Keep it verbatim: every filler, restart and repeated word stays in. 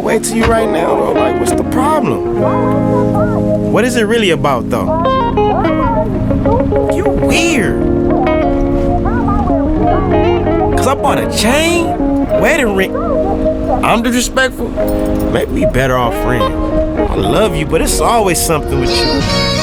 way to you right now, though. Like, what's the problem? What is it really about, though? You weird. Cause I bought a chain, wedding ring. I'm disrespectful. Maybe we better off friends. I love you, but it's always something with you.